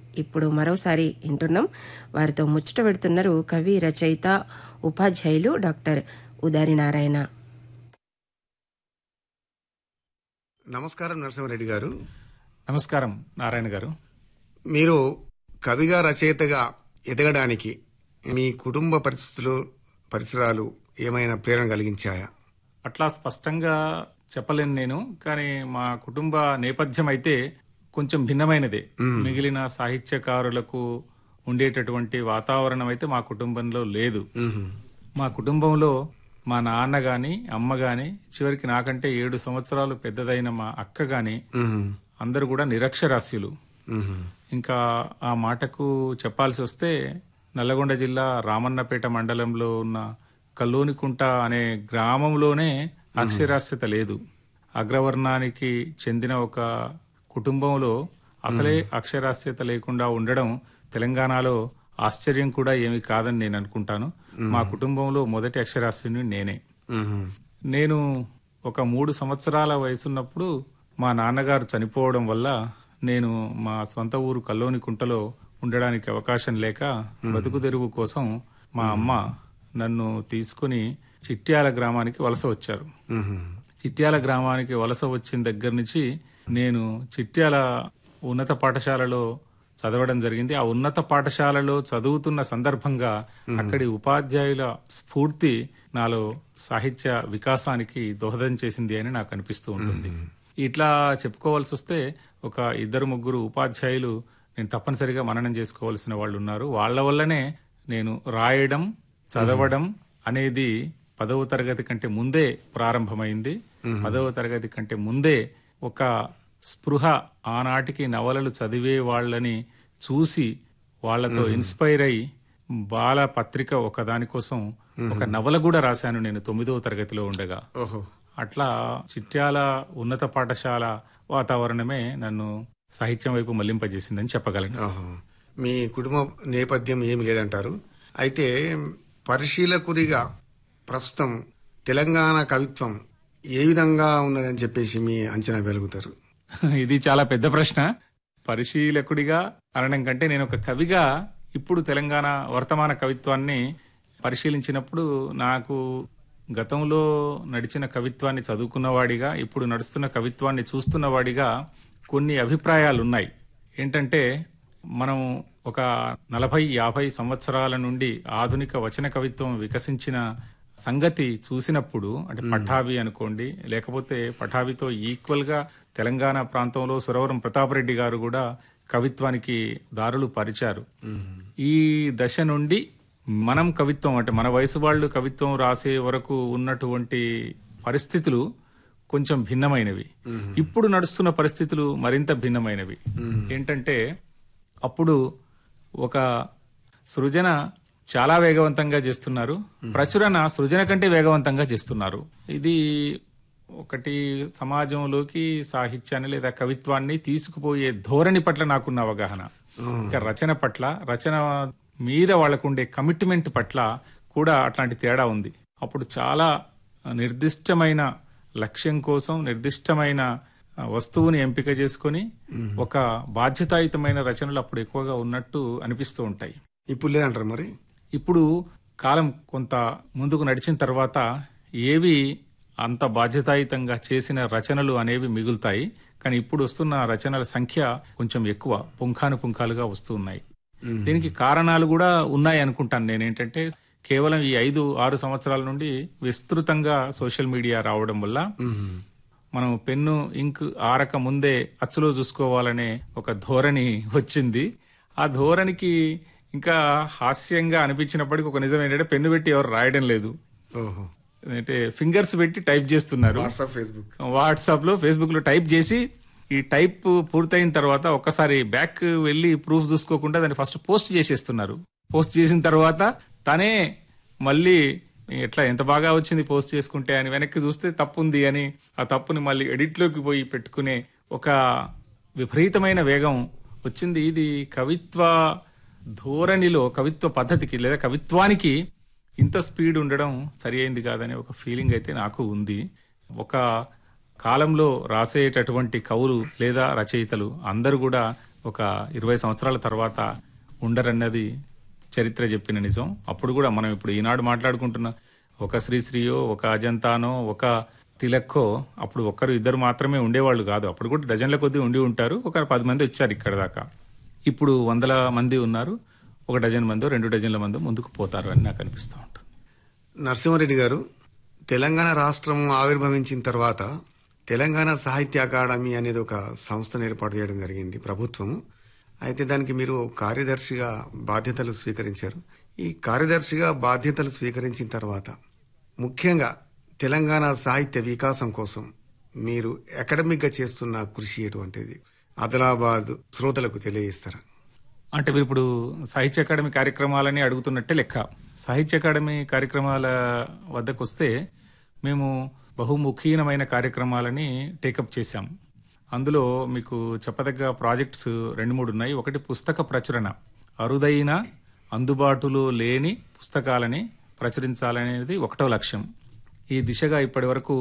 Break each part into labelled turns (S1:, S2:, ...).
S1: ఇప్పుడు మరోసారి వింటున్నాం. వారితో ముచ్చట పెడుతున్నారు కవి, రచయిత, ఉపాధ్యాయులు డాక్టర్ ఉదారి నారాయణ.
S2: నమస్కారం నరసింహారెడ్డి గారు.
S3: నమస్కారం నారాయణ గారు.
S2: మీరు కవిగా రచయితగా ఎదగడానికి మీ కుటుంబ పరిసరాలు ఏమైనా ప్రేరణ కలిగించాయా?
S3: అట్లా స్పష్టంగా చెప్పలేను నేను, కానీ మా కుటుంబ నేపథ్యం అయితే కొంచెం భిన్నమైనదే. మిగిలిన సాహిత్యకారులకు ఉండేటటువంటి వాతావరణం అయితే మా కుటుంబంలో లేదు. మా కుటుంబంలో మా నాన్న గాని అమ్మ గాని, చివరికి నాకంటే 7 సంవత్సరాలు పెద్దదైన మా అక్క గాని అందరూ కూడా నిరక్షరాస్యులు. ఇంకా ఆ మాటకు చెప్పాల్సి వస్తే నల్లగొండ జిల్లా రామన్నపేట మండలంలో ఉన్న కల్లోనికుంట అనే గ్రామంలోనే అక్షరాస్యత లేదు. అగ్రవర్ణానికి చెందిన ఒక కుటుంబంలో అసలే అక్షరాస్యత లేకుండా ఉండడం తెలంగాణలో ఆశ్చర్యం కూడా ఏమీ కాదని నేను అనుకుంటాను. మా కుటుంబంలో మొదటి అక్షరాస్యుని నేనే. నేను ఒక 3 సంవత్సరాల వయసున్నప్పుడు మా నాన్నగారు చనిపోవడం వల్ల నేను మా సొంత ఊరు కల్లోనికుంటలో ఉండడానికి అవకాశం లేక బతుకు తెరువు కోసం మా అమ్మ నన్ను తీసుకుని చిట్యాల గ్రామానికి వలస వచ్చారు. చిట్యాల గ్రామానికి వలస వచ్చిన దగ్గర నుంచి నేను చిట్యాల ఉన్నత పాఠశాలలో చదవడం జరిగింది. ఆ ఉన్నత పాఠశాలలో చదువుతున్న సందర్భంగా అక్కడి ఉపాధ్యాయుల స్ఫూర్తి నాలో సాహిత్య వికాసానికి దోహదం చేసింది అని నాకు అనిపిస్తూ ఉంటుంది. ఇట్లా చెప్పుకోవాల్సి వస్తే ఒక 2-3 ఉపాధ్యాయులు నేను తప్పనిసరిగా మననం చేసుకోవాల్సిన వాళ్ళు ఉన్నారు. వాళ్ళ వల్లనే నేను రాయడం, చదవడం అనేది 10వ తరగతి కంటే ముందే ప్రారంభమైంది. 10వ తరగతి కంటే ముందే ఒక స్పృహ, ఆనాటికి నవలలు చదివే వాళ్ళని చూసి వాళ్లతో ఇన్స్పైర్ అయి బాల పత్రిక ఒక దానికోసం ఒక నవల కూడా రాశాను నేను 9వ తరగతిలో ఉండగా. అట్లా చిట్యాల ఉన్నత పాఠశాల వాతావరణమే నన్ను సాహిత్యం వైపు మళ్లింపజేసిందని చెప్పగలను.
S2: మీ కుటుంబ నేపథ్యం ఏమి లేదంటారు. అయితే పరిశీలకుడిగా ప్రస్తుతం తెలంగాణ కవిత్వం ఏ విధంగా ఉన్నదని చెప్పేసి మీ అంచనా వెలుగుతారు?
S3: ఇది చాలా పెద్ద ప్రశ్న. పరిశీలకుడిగా అనడం కంటే నేను ఒక కవిగా ఇప్పుడు తెలంగాణ వర్తమాన కవిత్వాన్ని పరిశీలించినప్పుడు నాకు గతంలో నడిచిన కవిత్వాన్ని చదువుకున్నవాడిగా, ఇప్పుడు నడుస్తున్న కవిత్వాన్ని చూస్తున్నవాడిగా కొన్ని అభిప్రాయాలు ఉన్నాయి. ఏంటంటే, మనం ఒక 40-50 సంవత్సరాల నుండి ఆధునిక వచన కవిత్వం వికసించిన సంగతి చూసినప్పుడు, అంటే పఠాభి అనుకోండి, లేకపోతే పఠాభితో ఈక్వల్ గా తెలంగాణ ప్రాంతంలో సురవరం ప్రతాపరెడ్డి గారు కూడా కవిత్వానికి దారులు పరిచారు. ఈ దశ నుండి మనం కవిత్వం, అంటే మన వయసు వాళ్ళు కవిత్వం రాసే వరకు ఉన్నటువంటి పరిస్థితులు కొంచెం భిన్నమైనవి. ఇప్పుడు నడుస్తున్న పరిస్థితులు మరింత భిన్నమైనవి. ఏంటంటే, అప్పుడు ఒక సృజన చాలా వేగవంతంగా చేస్తున్నారు, ప్రచురణ సృజన కంటే వేగవంతంగా చేస్తున్నారు. ఇది ఒకటి సమాజంలోకి సాహిత్యాన్ని లేదా కవిత్వాన్ని తీసుకుపోయే ధోరణి పట్ల నాకున్న అవగాహన. ఇంకా రచన పట్ల, రచన మీద వాళ్లకుండే కమిట్మెంట్ పట్ల కూడా అట్లాంటి తేడా ఉంది. అప్పుడు చాలా నిర్దిష్టమైన లక్ష్యం కోసం నిర్దిష్టమైన వస్తువుని ఎంపిక చేసుకుని ఒక బాధ్యతాయుతమైన రచనలు అప్పుడు ఎక్కువగా ఉన్నట్టు అనిపిస్తూ ఉంటాయి.
S2: ఇప్పుడు లేదంటారు మరి?
S3: ఇప్పుడు కాలం కొంత ముందుకు నడిచిన తర్వాత ఏవి అంత బాధ్యతాయుతంగా చేసిన రచనలు అనేవి మిగులుతాయి. కానీ ఇప్పుడు వస్తున్న రచనల సంఖ్య కొంచెం ఎక్కువ, పుంఖానుపుంఖాలుగా వస్తూ ఉన్నాయి. దీనికి కారణాలు కూడా ఉన్నాయి అనుకుంటాను నేనేంటంటే, కేవలం ఈ 5-6 సంవత్సరాల నుండి విస్తృతంగా సోషల్ మీడియా రావడం వల్ల మనం పెన్ను ఇంక్ ఆరక ముందే అచ్చులో చూసుకోవాలనే ఒక ధోరణి వచ్చింది. ఆ ధోరణికి ఇంకా హాస్యంగా అనిపించినప్పటికీ ఒక నిజం ఏంటంటే, పెన్ను పెట్టి ఎవరు రాయడం లేదు, అంటే ఫింగర్స్ పెట్టి టైప్ చేస్తున్నారు. వాట్సాప్ లో, ఫేస్బుక్ లో టైప్ చేసి, ఈ టైప్ పూర్తయిన తర్వాత ఒక్కసారి బ్యాక్ వెళ్లి ప్రూఫ్ చూసుకోకుండా దాన్ని ఫస్ట్ పోస్ట్ చేసేస్తున్నారు. పోస్ట్ చేసిన తర్వాత తనే మళ్ళీ ఎట్లా ఎంత బాగా వచ్చింది పోస్ట్ చేసుకుంటే అని వెనక్కి చూస్తే తప్పు ఉంది అని ఆ తప్పుని మళ్ళీ ఎడిట్ లోకి పోయి పెట్టుకునే ఒక విపరీతమైన వేగం వచ్చింది. ఇది కవిత్వ ధోరణిలో, కవిత్వ పద్ధతికి లేదా కవిత్వానికి ఇంత స్పీడ్ ఉండడం సరి అయింది కాదనే ఒక ఫీలింగ్ అయితే నాకు ఉంది. ఒక కాలంలో రాసేటటువంటి కవులు లేదా రచయితలు అందరూ కూడా ఒక 20 సంవత్సరాల తర్వాత ఉండరన్నది చరిత్ర చెప్పిన నిజం. అప్పుడు కూడా మనం ఇప్పుడు ఈనాడు మాట్లాడుకుంటున్న ఒక శ్రీశ్రీయో, ఒక అజంతానో, ఒక తిలక్కో అప్పుడు ఒక్కరు ఇద్దరు మాత్రమే ఉండేవాళ్ళు కాదు. అప్పుడు కూడా డజన్ల కొద్దీ ఉండి ఉంటారు. ఒక 10 మంది వచ్చారు ఇక్కడ దాకా. ఇప్పుడు 100 మంది ఉన్నారు. 1 డజన్ మందో 2 డజన్ల మందో ముందుకు పోతారు అని నాకు అనిపిస్తూ ఉంటుంది.
S2: నరసింహారెడ్డి గారు, తెలంగాణ రాష్ట్రం ఆవిర్భవించిన తర్వాత తెలంగాణ సాహిత్య అకాడమీ అనేది ఒక సంస్థను ఏర్పాటు చేయడం జరిగింది ప్రభుత్వము. అయితే దానికి మీరు కార్యదర్శిగా బాధ్యతలు స్వీకరించారు. ఈ కార్యదర్శిగా బాధ్యతలు స్వీకరించిన తర్వాత ముఖ్యంగా తెలంగాణ సాహిత్య వికాసం కోసం మీరు అకాడమిక్గా చేస్తున్న కృషి ఎటువంటిది ఆదిలాబాద్ శ్రోతలకు తెలియజేస్తారా?
S3: అంటే మీరు ఇప్పుడు సాహిత్య అకాడమీ కార్యక్రమాలని అడుగుతున్నట్టే లెక్క. సాహిత్య అకాడమీ కార్యక్రమాల వద్దకు వస్తే మేము బహుముఖీనమైన కార్యక్రమాలని టేకప్ చేశాం. అందులో మీకు చెప్పదగ్గ ప్రాజెక్ట్స్ 2-3 ఉన్నాయి. ఒకటి పుస్తక ప్రచురణ, అరుదైన అందుబాటులో లేని పుస్తకాలని ప్రచురించాలనేది 1వ లక్ష్యం. ఈ దిశగా ఇప్పటి వరకు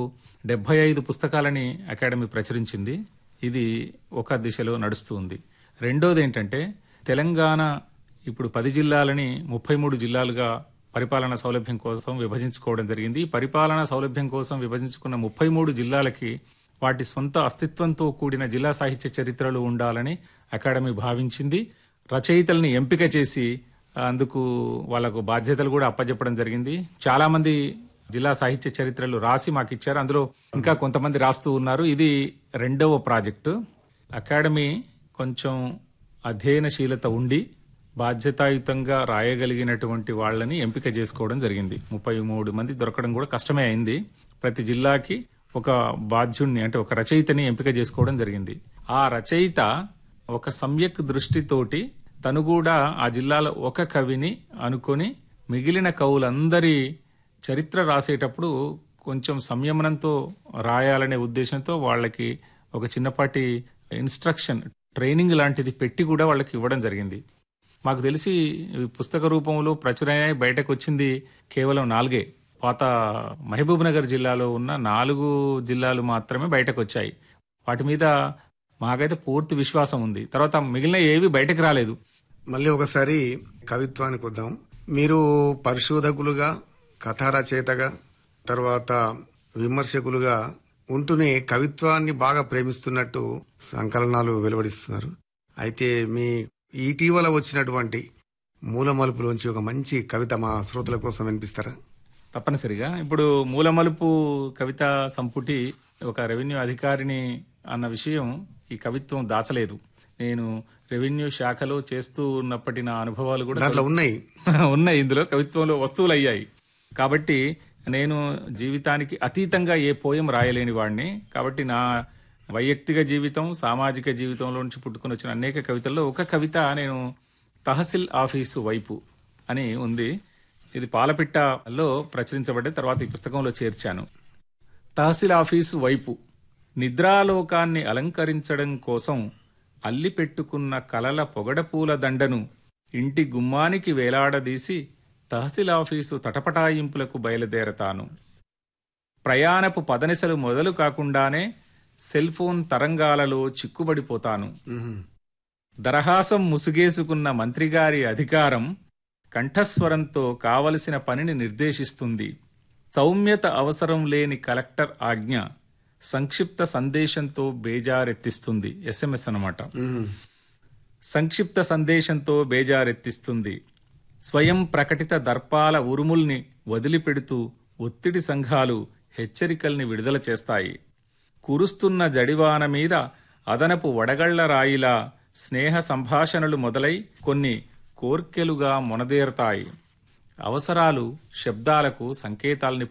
S3: 75 పుస్తకాలని అకాడమీ ప్రచురించింది. ఇది ఒక దిశలో నడుస్తుంది. రెండోది ఏంటంటే తెలంగాణ ఇప్పుడు 10 జిల్లాలని 33 జిల్లాలుగా పరిపాలనా సౌలభ్యం కోసం విభజించుకోవడం జరిగింది. పరిపాలనా సౌలభ్యం కోసం విభజించుకున్న 33 జిల్లాలకి వాటి సొంత అస్తిత్వంతో కూడిన జిల్లా సాహిత్య చరిత్రలు ఉండాలని అకాడమీ భావించింది. రచయితల్ని ఎంపిక చేసి అందుకు వాళ్లకు బాధ్యతలు కూడా అప్పచెప్పడం జరిగింది. చాలా మంది జిల్లా సాహిత్య చరిత్రలు రాసి మాకు ఇచ్చారు. అందులో ఇంకా కొంతమంది రాస్తూ ఉన్నారు. ఇది 2వ ప్రాజెక్టు. అకాడమీ కొంచెం అధ్యయనశీలత ఉండి బాధ్యతాయుతంగా రాయగలిగినటువంటి వాళ్ళని ఎంపిక చేసుకోవడం జరిగింది. 33 మంది దొరకడం కూడా కష్టమే అయింది. ప్రతి జిల్లాకి ఒక బాధ్యుణ్ణి అంటే ఒక రచయితని ఎంపిక చేసుకోవడం జరిగింది. ఆ రచయిత ఒక సమ్యక్ దృష్టితోటి తను కూడా ఆ జిల్లాలో ఒక కవిని అనుకొని మిగిలిన కవులందరి చరిత్ర రాసేటప్పుడు కొంచెం సంయమనంతో రాయాలనే ఉద్దేశంతో వాళ్ళకి ఒక చిన్నపాటి ఇన్స్ట్రక్షన్ ట్రైనింగ్ లాంటిది పెట్టి కూడా వాళ్ళకి ఇవ్వడం జరిగింది. మాకు తెలిసి పుస్తక రూపంలో ప్రచురణ బయటకు వచ్చింది కేవలం 4. పాత మహబూబ్ నగర్ జిల్లాలో ఉన్న 4 జిల్లాలు మాత్రమే బయటకు వచ్చాయి. వాటి మీద మాకైతే పూర్తి విశ్వాసం ఉంది. తర్వాత మిగిలిన ఏవి బయటకు రాలేదు.
S2: మళ్ళీ ఒకసారి కవిత్వానికి వద్దాం. మీరు పరిశోధకులుగా, కథా రచయితగా, తర్వాత విమర్శకులుగా ఉంటూనే కవిత్వాన్ని బాగా ప్రేమిస్తున్నట్టు సంకలనాలు వెలువడిస్తున్నారు. అయితే మీ ఇటీవల వచ్చినటువంటి మూలమలుపులోంచి ఒక మంచి కవిత మా శ్రోతల కోసం వినిపిస్తారా?
S3: తప్పనిసరిగా. ఇప్పుడు మూలమలుపు కవిత సంపుటి ఒక రెవెన్యూ అధికారిని అన్న విషయం ఈ కవిత్వం దాచలేదు. నేను రెవెన్యూ శాఖలో చేస్తూ ఉన్నప్పటి నా అనుభవాలు కూడా
S2: దాంట్లో ఉన్నాయి.
S3: ఇందులో కవిత్వంలో వస్తువులు అయ్యాయి. కాబట్టి నేను జీవితానికి అతీతంగా ఏ పోయం రాయలేని వాడిని. కాబట్టి నా వైయక్తిక జీవితం, సామాజిక జీవితంలో నుంచి పుట్టుకుని వచ్చిన అనేక కవితల్లో ఒక కవిత నేను తహసిల్ ఆఫీసు వైపు అని ఉంది. ఇది పాలపిట్టలో ప్రచురించబడ్డ తర్వాత ఈ పుస్తకంలో చేర్చాను. తహసిల్ ఆఫీసు వైపు నిద్రాలోకాన్ని అలంకరించడం కోసం అల్లి పెట్టుకున్న కలల పొగడపూల దండను ఇంటి గుమ్మానికి వేలాడదీసి తహసిల్ ఆఫీసు తటపటాయింపులకు బయలుదేరతాను. ప్రయాణపు పదనిసలు మొదలు కాకుండానే సెల్ ఫోన్ తరంగాలలో చిక్కుబడిపోతాను. దరహాసం ముసుగేసుకున్న మంత్రిగారి అధికారం కంఠస్వరంతో కావలసిన పనిని నిర్దేశిస్తుంది. సౌమ్యత అవసరం లేని కలెక్టర్ ఆజ్ఞ సంక్షిప్త సందేశంతో బేజారెత్తిస్తుంది. SMS అన్నమాట. సంక్షిప్త సందేశంతో బేజారెత్తిస్తుంది. స్వయం ప్రకటిత దర్పాల ఉరుముల్ని వదిలిపెడుతూ ఒత్తిడి సంఘాలు హెచ్చరికల్ని విడుదల చేస్తాయి. కురుస్తున్న జడివాన మీద అదనపు వడగళ్ల రాయిలా స్నేహ సంభాషణలు మొదలై కొన్ని కోర్కెలుగా మొనదేరతాయి. అవసరాలు శబ్దాలకు సంకేతాల్ని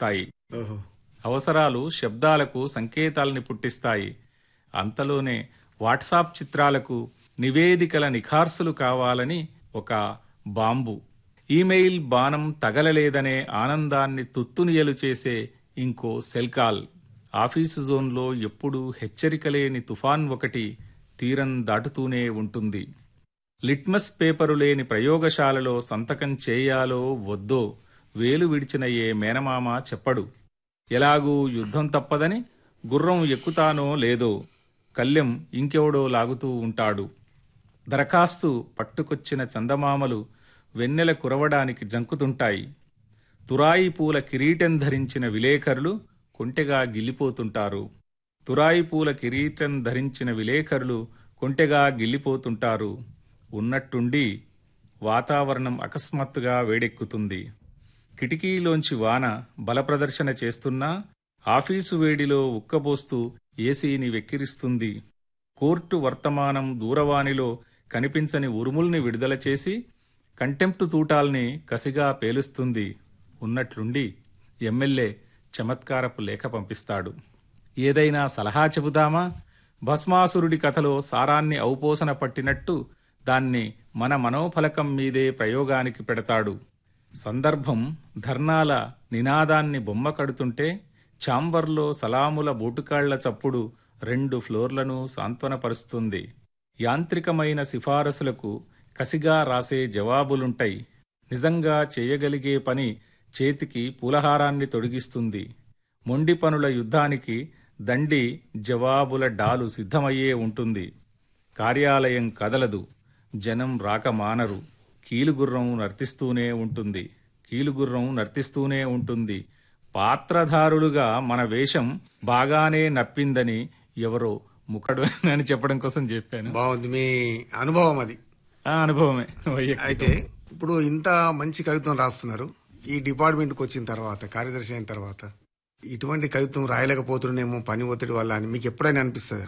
S3: పుట్టిస్తాయి. అంతలోనే వాట్సాప్ చిత్రాలకు నివేదికల నిఖార్సులు కావాలని ఒక బాంబు, ఈమెయిల్ బాణం తగలలేదనే ఆనందాన్ని తుత్తునియలు చేసే ఇంకో సెల్ కాల్. ఆఫీసు జోన్లో ఎప్పుడూ హెచ్చరికలేని తుఫాన్ ఒకటి తీరం దాటుతూనే ఉంటుంది. లిట్మస్ పేపరు లేని ప్రయోగశాలలో సంతకం చేయాలో వద్దో వేలు విడిచిన ఏ మేనమామ చెప్పడు. ఎలాగూ యుద్ధం తప్పదని గుర్రం ఎక్కుతానో లేదో కళ్ళెం ఇంకెవడో లాగుతూ ఉంటాడు. దరఖాస్తు పట్టుకొచ్చిన చందమామలు వెన్నెల కురవడానికి జంకుతుంటాయి. తురాయి పూల కిరీటం ధరించిన విలేకరులు కొంటెగా గిల్లిపోతుంటారు. తురాయి పూల కిరీటం ధరించిన విలేకరులు కొంటెగా గిల్లిపోతుంటారు. ఉన్నట్టుండి వాతావరణం అకస్మాత్తుగా వేడెక్కుతుంది. కిటికీలోంచి వాన బలప్రదర్శన చేస్తున్నా ఆఫీసు వేడిలో ఉక్కబోస్తూ ఏసీని వెక్కిరిస్తుంది. కోర్టు వర్తమానం దూరవాణిలో కనిపించని ఉరుముల్ని విడుదల చేసి కంటెంప్టు తూటాల్ని కసిగా పేలుస్తుంది. ఉన్నట్లుండి ఎమ్మెల్యే చమత్కారపు లేఖ పంపిస్తాడు. ఏదైనా సలహా చెబుదామా? భస్మాసురుడి కథలో సారాన్ని ఔపోసన పట్టినట్టు దాన్ని మన మనోఫలకం మీదే ప్రయోగానికి పెడతాడు. సందర్భం ధర్నాల నినాదాన్ని బొమ్మ కడుతుంటే ఛాంబర్లో సలాముల బూటుకాళ్ల చప్పుడు 2 ఫ్లోర్లను సాంత్వనపరుస్తుంది. యాంత్రికమైన సిఫారసులకు కసిగా రాసే జవాబులుంటాయి. నిజంగా చేయగలిగే పని చేతికి పూలహారాన్ని తొడిగిస్తుంది. మొండి పనుల యుద్ధానికి దండి జవాబుల డాలు సిద్ధమయ్యే ఉంటుంది. కార్యాలయం కదలదు. జనం రాక మానరు. కీలుగుర్రం నర్తిస్తూనే ఉంటుంది. పాత్రధారులుగా మన వేషం బాగానే నప్పిందని ఎవరో ముఖడు అని చెప్పడం కోసం చెప్పాను.
S2: బాగుంది మీ అనుభవం. అది
S3: అనుభవమే.
S2: అయితే ఇప్పుడు ఇంత మంచి కవిత్వం రాస్తున్నారు. ఈ డిపార్ట్మెంట్కి వచ్చిన తర్వాత, కార్యదర్శి అయిన తర్వాత ఇటువంటి కవిత్వం రాయలేకపోతున్నానేమో పని ఒత్తిడి వల్ల అని మీకు ఎప్పుడైనా అనిపిస్తుంది?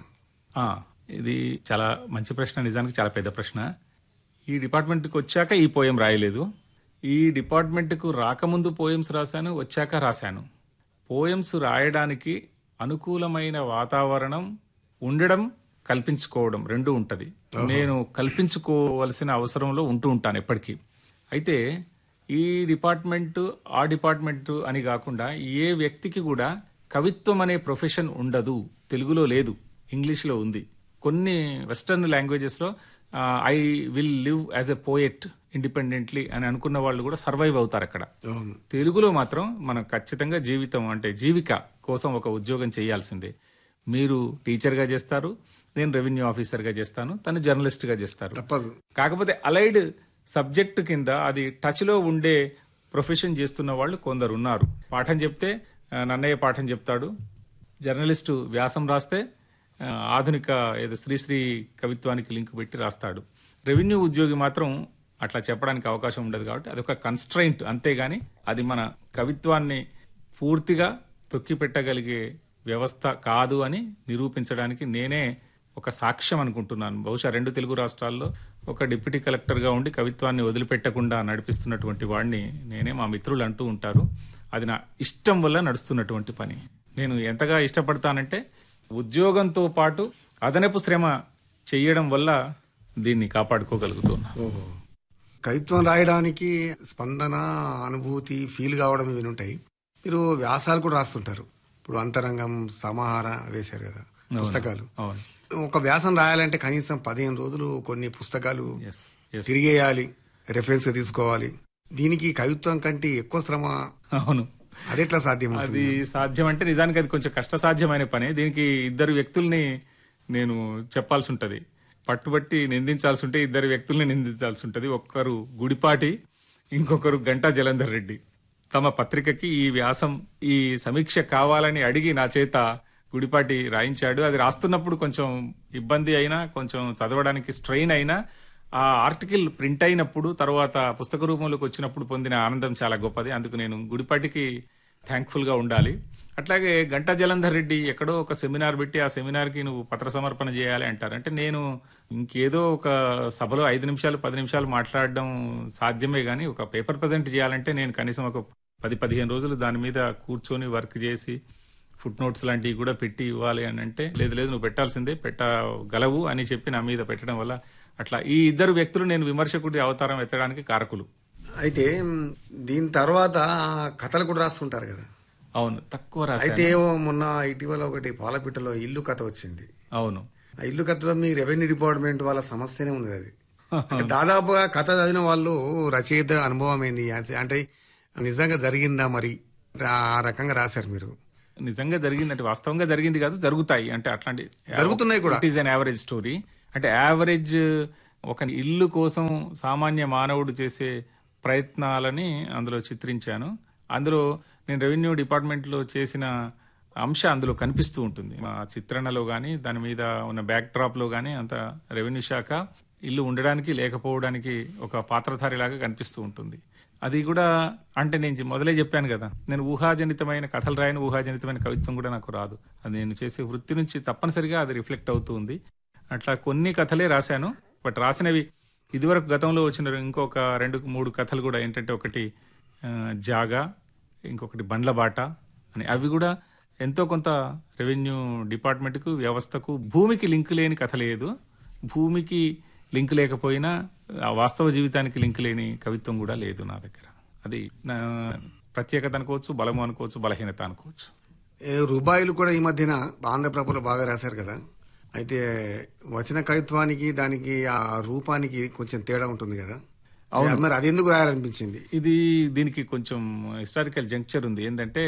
S3: ఇది చాలా మంచి ప్రశ్న. నిజానికి చాలా పెద్ద ప్రశ్న. ఈ డిపార్ట్మెంట్కి వచ్చాక ఈ పోయం రాయలేదు. ఈ డిపార్ట్మెంట్కు రాకముందు పోయమ్స్ రాశాను, వచ్చాక రాశాను. పోయమ్స్ రాయడానికి అనుకూలమైన వాతావరణం ఉండడం, కల్పించుకోవడం 2 ఉంటుంది. నేను కల్పించుకోవలసిన అవసరంలో ఉంటూ ఉంటాను ఎప్పటికీ. అయితే ఈ డిపార్ట్మెంటు ఆ డిపార్ట్మెంటు అని కాకుండా ఏ వ్యక్తికి కూడా కవిత్వం అనే ప్రొఫెషన్ ఉండదు. తెలుగులో లేదు, ఇంగ్లీష్లో ఉంది. కొన్ని western లాంగ్వేజెస్లో I will live as a poet independently అని అనుకున్న వాళ్ళు కూడా సర్వైవ్ అవుతారు అక్కడ. తెలుగులో మాత్రం మనం ఖచ్చితంగా జీవితం అంటే జీవిక కోసం ఒక ఉద్యోగం చేయాల్సిందే. మీరు టీచర్గా చేస్తారు, నేను రెవెన్యూ ఆఫీసర్గా చేస్తాను, తను జర్నలిస్ట్గా చేస్తారు. కాకపోతే అలైడ్ సబ్జెక్ట్ కింద అది టచ్లో ఉండే ప్రొఫెషన్ చేస్తున్న వాళ్ళు కొందరు ఉన్నారు. పాఠం చెప్తే నన్నయ్య పాఠం చెప్తాడు, జర్నలిస్టు వ్యాసం రాస్తే ఆధునిక ఏదో శ్రీశ్రీ కవిత్వానికి లింక్ పెట్టి రాస్తాడు. రెవెన్యూ ఉద్యోగి మాత్రం అట్లా చెప్పడానికి అవకాశం ఉండదు. కాబట్టి అదొక కన్స్ట్రైంట్, అంతేగాని అది మన కవిత్వాన్ని పూర్తిగా తొక్కి పెట్టగలిగే వ్యవస్థ కాదు అని నిరూపించడానికి నేనే ఒక సాక్ష్యం అనుకుంటున్నాను. బహుశా 2 తెలుగు రాష్ట్రాల్లో ఒక డిప్యూటీ కలెక్టర్గా ఉండి కవిత్వాన్ని వదిలిపెట్టకుండా నడిపిస్తున్నటువంటి వాడిని నేనే. మా మిత్రులు అంటూ ఉంటారు, అది నా ఇష్టం వల్ల నడుస్తున్నటువంటి పని. నేను ఎంతగా ఇష్టపడతానంటే ఉద్యోగంతో పాటు అదనపు శ్రమ చెయ్యడం వల్ల దీన్ని కాపాడుకోగలుగుతున్నా.
S2: కవిత్వం రాయడానికి స్పందన, అనుభూతి, ఫీల్ కావడం ఇవి ఉంటాయి. మీరు వ్యాసాలు కూడా రాస్తుంటారు. ఇప్పుడు అంతరంగం, సమాహార వేశారు కదా పుస్తకాలు. ఒక వ్యాసం రాయాలంటే కనీసం 15 రోజులు కొన్ని పుస్తకాలు తిరిగేయాలి, రెఫరెన్స్ గా తీసుకోవాలి. దీనికి కవిత్వం కంటే ఎక్కువ శ్రమ.
S3: అవును,
S2: అది ఎట్లా సాధ్యం?
S3: అది సాధ్యం అంటే నిజానికి అది కొంచెం కష్టసాధ్యమైన పని. దీనికి 2 వ్యక్తుల్ని నేను చెప్పాల్సి ఉంటది. పట్టుబట్టి నిందించాల్సి ఉంటే 2 వ్యక్తుల్ని నిందించాల్సి ఉంటది. ఒక్కరు గుడిపాటి, ఇంకొకరు గంటా జలంధర్ రెడ్డి. తమ పత్రికకి ఈ వ్యాసం, ఈ సమీక్ష కావాలని అడిగి నా చేత గుడిపాటి రాయించాడు. అది రాస్తున్నప్పుడు కొంచెం ఇబ్బంది అయినా, కొంచెం చదవడానికి స్ట్రెయిన్ అయినా, ఆ ఆర్టికల్ ప్రింట్ అయినప్పుడు తర్వాత పుస్తక రూపంలోకి వచ్చినప్పుడు పొందిన ఆనందం చాలా గొప్పది. అందుకు నేను గుడిపాటికి థ్యాంక్ఫుల్ గా ఉండాలి. అట్లాగే గంటా జలంధర్ రెడ్డి ఎక్కడో ఒక సెమినార్ పెట్టి ఆ సెమినార్కి నువ్వు పత్ర సమర్పణ చేయాలి అంటారు. అంటే నేను ఇంకేదో ఒక సభలో 5 నిమిషాలు 10 నిమిషాలు మాట్లాడడం సాధ్యమే గానీ ఒక పేపర్ ప్రజెంట్ చేయాలంటే నేను కనీసం ఒక 10-15 రోజులు దాని మీద కూర్చొని వర్క్ చేసి ఫుట్ నోట్స్ లాంటివి కూడా పెట్టి ఇవ్వాలి అని అంటే లేదు నువ్వు పెట్టాల్సిందే, పెట్టగలవు అని చెప్పి నా మీద పెట్టడం వల్ల అట్లా ఈ 2 వ్యక్తులు నేను విమర్శకుడి అవతారం ఎత్తడానికి కారకులు.
S2: అయితే దీని తర్వాత కథలు కూడా రాస్తుంటారు కదా?
S3: అవును, తక్కువ రాశాను.
S2: అయితే మొన్న ఇటీవల ఒకటి పాలపిట్టలో ఇల్లు కథ వచ్చింది.
S3: అవును,
S2: ఆ ఇల్లు కథలో మీ రెవెన్యూ డిపార్ట్మెంట్ వాళ్ళ సమస్యనే ఉంది. అది దాదాపుగా కథ చదివిన వాళ్ళు రచయిత అనుభవం ఏంది అంటే నిజంగా జరిగిందా మరి ఆ రకంగా రాశారు మీరు?
S3: నిజంగా జరిగిందంటే వాస్తవంగా జరిగింది కాదు, జరుగుతాయి అంటే అట్లాంటి
S2: జరుగుతున్నాయి కూడా.
S3: It is an average story. అంటే యావరేజ్ ఒక ఇల్లు కోసం సామాన్య మానవుడు చేసే ప్రయత్నాలని అందులో చిత్రించాను. అందులో నేను రెవెన్యూ డిపార్ట్మెంట్లో చేసిన అంశ అందులో కనిపిస్తూ ఉంటుంది. మా చిత్రణలో కానీ దాని మీద ఉన్న బ్యాక్ డ్రాప్లో కానీ అంత రెవెన్యూ శాఖ ఇల్లు ఉండడానికి లేకపోవడానికి ఒక పాత్రధారిలాగా కనిపిస్తూ ఉంటుంది. అది కూడా అంటే నేను మొదలే చెప్పాను కదా, నేను ఊహాజనితమైన కథలు రాయను, ఊహాజనితమైన కవిత్వం కూడా నాకు రాదు. అది నేను చేసే వృత్తి నుంచి తప్పనిసరిగా అది రిఫ్లెక్ట్ అవుతుంది. అట్లా కొన్ని కథలే రాశాను. బట్ రాసినవి ఇదివరకు గతంలో వచ్చిన ఇంకొక 2-3 కథలు కూడా ఏంటంటే, ఒకటి జాగా, ఇంకొకటి బండ్లబాట అని. అవి కూడా ఎంతో కొంత రెవెన్యూ డిపార్ట్మెంట్కు, వ్యవస్థకు, భూమికి లింక్ లేని కథ లేదు. భూమికి లింక్ లేకపోయినా ఆ వాస్తవ జీవితానికి లింక్ లేని కవిత్వం కూడా లేదు నా దగ్గర. అది నా ప్రత్యేకత అనుకోవచ్చు, బలము అనుకోవచ్చు, బలహీనత అనుకోవచ్చు.
S2: రూబాయిలు కూడా ఈ మధ్యన ఆంధ్రప్రభలో బాగా రాశారు కదా. అయితే వచన కవిత్వానికి దానికి ఆ రూపానికి కొంచెం తేడా ఉంటుంది కదా. మరి అది ఎందుకు రాయాలనిపించింది?
S3: దీనికి కొంచెం హిస్టారికల్ జంక్చర్ ఉంది. ఏంటంటే,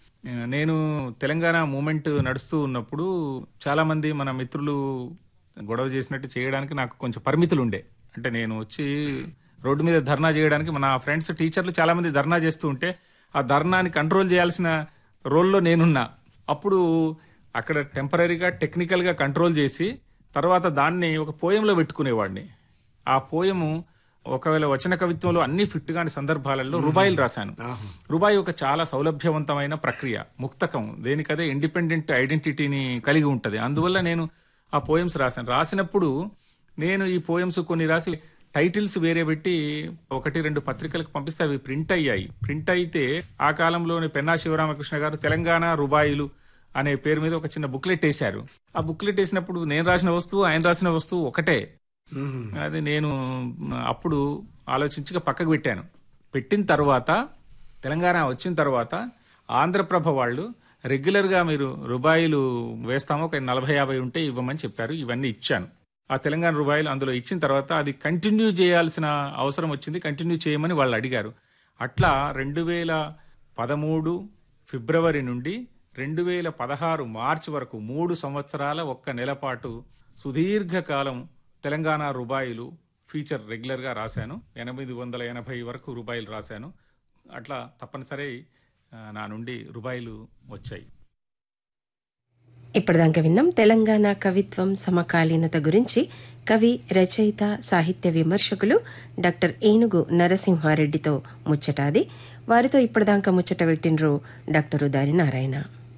S3: నేను తెలంగాణ మూమెంట్ నడుస్తూ ఉన్నప్పుడు చాలా మంది మన మిత్రులు గొడవ చేసినట్టు చేయడానికి నాకు కొంచెం పరిమితులు ఉండే. అంటే నేను వచ్చి రోడ్డు మీద ధర్నా చేయడానికి మన ఫ్రెండ్స్ టీచర్లు చాలా మంది ధర్నా చేస్తూ ఉంటే ఆ ధర్నాని కంట్రోల్ చేయాల్సిన రోల్లో నేనున్నా. అప్పుడు అక్కడ టెంపరీగా టెక్నికల్గా కంట్రోల్ చేసి తర్వాత దాన్ని ఒక పోయంలో పెట్టుకునేవాడిని. ఆ పోయము ఒకవేళ వచన కవిత్వంలో అన్ని ఫిట్ కాని సందర్భాలలో రుబాయిలు రాశాను. రుబాయి ఒక చాలా సౌలభ్యవంతమైన ప్రక్రియ, ముక్తకం, దేనికదే ఇండిపెండెంట్ ఐడెంటిటీని కలిగి ఉంటది. అందువల్ల నేను ఆ పోయమ్స్ రాశాను. రాసినప్పుడు నేను ఈ పోయమ్స్ కొన్ని రాసి టైటిల్స్ వేరే పెట్టి 1-2 పత్రికలకు పంపిస్తే అవి ప్రింట్ అయ్యాయి. ప్రింట్ అయితే ఆ కాలంలోని పెన్నా శివరామకృష్ణ గారు తెలంగాణ రుబాయిలు అనే పేరు మీద ఒక చిన్న బుక్లెట్ వేశారు. ఆ బుక్లెట్ వేసినప్పుడు నేను రాసిన వస్తువు, ఆయన రాసిన వస్తువు ఒకటే. అది నేను అప్పుడు ఆలోచించక పక్కకు పెట్టాను. పెట్టిన తర్వాత తెలంగాణ వచ్చిన తర్వాత ఆంధ్రప్రభ వాళ్ళు రెగ్యులర్గా మీరు రుబాయిలు వేస్తాము, ఒక 40-50 ఉంటే ఇవ్వమని చెప్పారు. ఇవన్నీ ఇచ్చాను. ఆ తెలంగాణ రుబాయిలు అందులో ఇచ్చిన తర్వాత అది కంటిన్యూ చేయాల్సిన అవసరం వచ్చింది. కంటిన్యూ చేయమని వాళ్ళు అడిగారు. అట్లా 2013 ఫిబ్రవరి నుండి 2016 మార్చి వరకు 3 సంవత్సరాల 1 నెల పాటు సుదీర్ఘకాలం తెలంగాణ రుబాయిలు ఫీచర్ రెగ్యులర్గా రాశాను. 880 వరకు రుబాయిలు రాశాను. అట్లా తప్పనిసరి నా నుండి రుబాయిలు వచ్చాయి.
S1: ఇప్పటిదాకా విన్నాం తెలంగాణ కవిత్వం సమకాలీనత గురించి కవి, రచయిత, సాహిత్య విమర్శకులు డాక్టర్ ఏనుగు నరసింహారెడ్డితో ముచ్చటాది. వారితో ఇప్పటిదాకా ముచ్చట పెట్టినరు డాక్టర్ ఉదారి నారాయణ.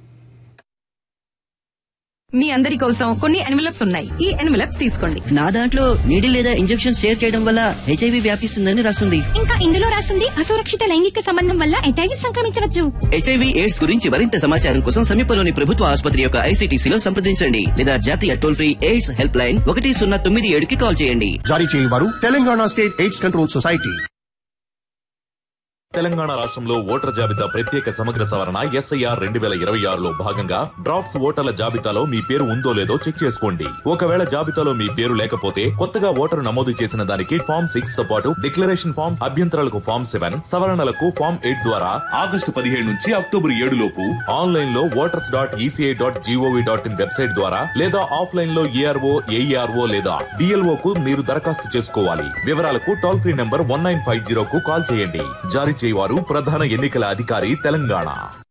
S4: మీ అందరి కోసం కొన్ని ఎన్వెలప్స్ ఉన్నాయి. ఈ ఎన్వెలప్స్ తీసుకోండి.
S5: నా దాంట్లో నీడిల్ లేదా ఇంజెక్షన్ షేర్ చేయడం వల్ల హెచ్ఐవి వ్యాపిస్తుందని రాస్తుంది.
S6: ఇంకా ఇందులో రాస్తుంది అసురక్షిత లైంగిక సంబంధం వల్ల హెచ్ఐవి సంక్రమించవచ్చు.
S5: హెచ్ఐవి ఎయిడ్స్ గురించి మరింత సమాచారం కోసం సమీపంలోని ప్రభుత్వ ఆసుపత్రి యొక్క ఐసీటీసీలో సంప్రదించండి లేదా జాతీయ toll free AIDS help line 1097కి call చేయండి.
S7: జారీ చేయవారు Telangana state AIDS control society.
S8: Telangana రాష్ట్రంలో ఓటర్ జాబితా ప్రత్యేక సమగ్ర సవరణ SIR 2026లో భాగంగా డ్రాఫ్ట్స్ ఓటర్ల జాబితాలో మీ పేరు ఉందో లేదో చెక్ చేసుకోండి. ఒకవేళ జాబితాలో మీ పేరు లేకపోతే కొత్తగా ఓటరు నమోదు చేసిన దానికి ఫామ్ 6 తో పాటు డిక్లరేషన్ ఫామ్, అభ్యంతరాలకు ఫామ్ 7, సవరణలకు ఫామ్ 8 ద్వారా ఆగస్టు 17 నుంచి అక్టోబర్ 7 లోపు ఆన్లైన్ లో voters.eci.gov.in వెబ్సైట్ ద్వారా లేదా ఆఫ్లైన్ లో ARO, AERO లేదా BLO కు మీరు దరఖాస్తు చేసుకోవాలి. వివరాలకు టోల్ ఫ్రీ నంబర్ 1950 కు కాల్ చేయండి. జారీ చేయవారు ప్రధాన ఎన్నికల అధికారి తెలంగాణ.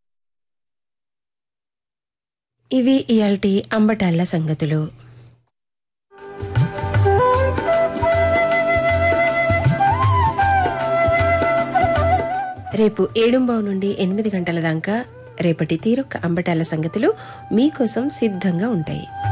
S1: ఇవి ఇయాల్టి అంబటాళ్ల సంగతులు. రేపు 7:00 నుండి 8 గంటల దాకా రేపటి తీరొక్క అంబటాళ్ల సంగతులు మీకోసం సిద్ధంగా ఉంటాయి.